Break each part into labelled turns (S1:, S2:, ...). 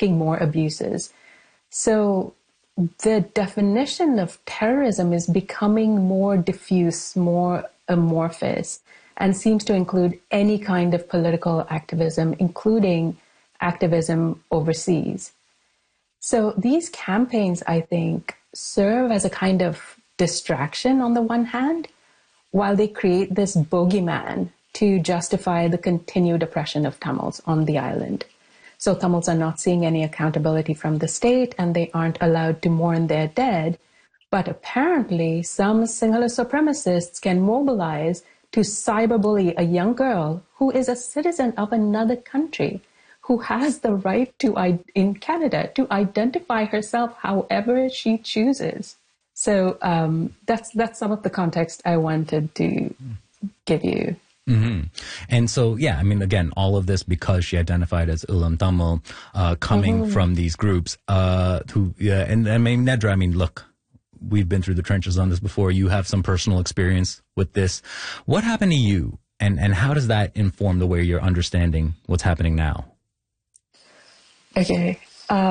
S1: risking more abuses. So the definition of terrorism is becoming more diffuse, more amorphous, and seems to include any kind of political activism, including activism overseas. So these campaigns, I think, serve as a kind of distraction on the one hand, while they create this bogeyman to justify the continued oppression of Tamils on the island. So Tamils are not seeing any accountability from the state, and they aren't allowed to mourn their dead. But apparently, some Sinhala supremacists can mobilize to cyberbully a young girl who is a citizen of another country, who has the right to, in Canada, to identify herself however she chooses. So that's some of the context I wanted to give you.
S2: Mm-hmm. And so, yeah, I mean, again, all of this because she identified as Ulam Tamil, coming from these groups, and I mean, Nedra, I mean, look, we've been through the trenches on this before. You have some personal experience with this. What happened to you, and how does that inform the way you're understanding what's happening now?
S1: Okay.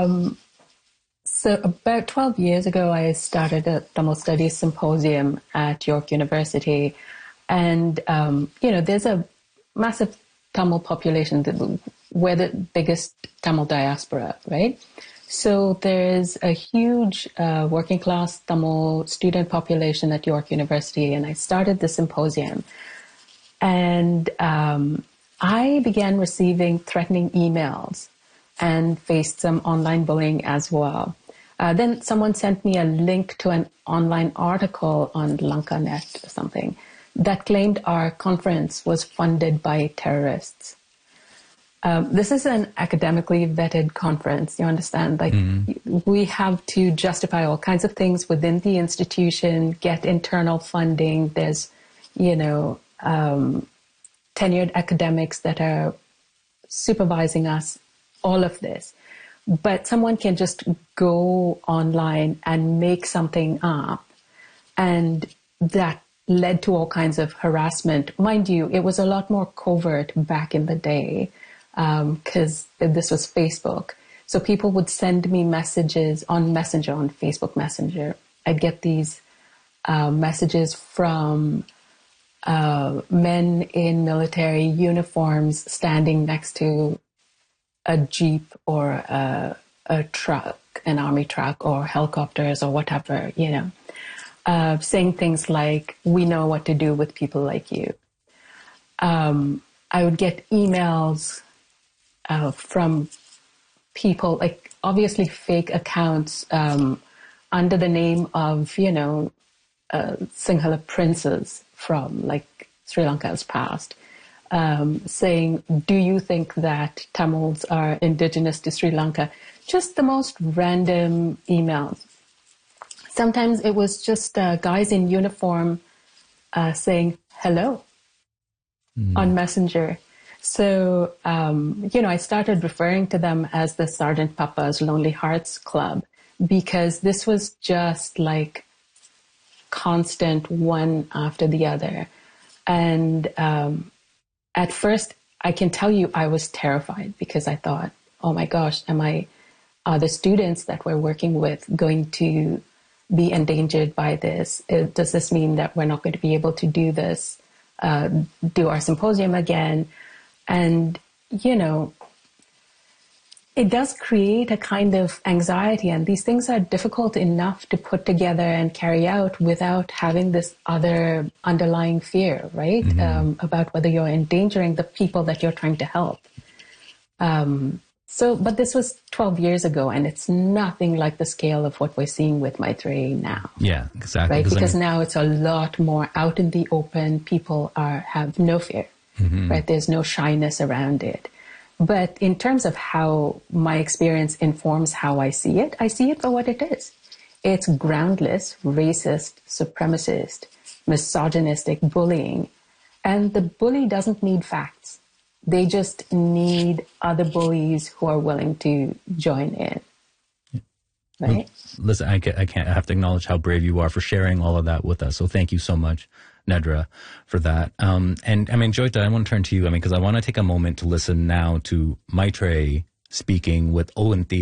S1: So about 12 years ago, I started a Tamil Studies Symposium at York University. And, there's a massive Tamil population. We're the biggest Tamil diaspora, right? So there's a huge working class Tamil student population at York University. And I started the symposium. And I began receiving threatening emails and faced some online bullying as well. Then someone sent me a link to an online article on LankaNet or something that claimed our conference was funded by terrorists. This is an academically vetted conference, you understand? Like, we have to justify all kinds of things within the institution, get internal funding. There's, tenured academics that are supervising us, all of this. But someone can just go online and make something up, and that led to all kinds of harassment. Mind you, it was a lot more covert back in the day, because this was Facebook. So people would send me messages on Messenger, on Facebook Messenger. I'd get these messages from men in military uniforms standing next to a jeep or a truck, an army truck or helicopters or whatever, saying things like, "We know what to do with people like you." I would get emails from people, like obviously fake accounts under the name of, Sinhala princes from like Sri Lanka's past. Saying, "Do you think that Tamils are indigenous to Sri Lanka?" Just the most random emails. Sometimes it was just guys in uniform saying hello on Messenger. So, I started referring to them as the Sergeant Papa's Lonely Hearts Club, because this was just like constant, one after the other. And at first, I can tell you I was terrified, because I thought, oh my gosh, are the students that we're working with going to be endangered by this? Does this mean that we're not going to be able to do this, do our symposium again? And, it does create a kind of anxiety, and these things are difficult enough to put together and carry out without having this other underlying fear, right? About whether you're endangering the people that you're trying to help. But this was 12 years ago, and it's nothing like the scale of what we're seeing with Maitreyi now.
S2: Yeah, exactly.
S1: Right? Because now it's a lot more out in the open. People have no fear, right? There's no shyness around it. But in terms of how my experience informs how I see it for what it is. It's groundless, racist, supremacist, misogynistic bullying. And the bully doesn't need facts. They just need other bullies who are willing to join in. Right?
S2: Listen, I have to acknowledge how brave you are for sharing all of that with us. So thank you so much, Nedra, for that. And I mean, Joyita, I want to turn to you. I mean, because I want to take a moment to listen now to Maitreyi speaking with Owen Thea.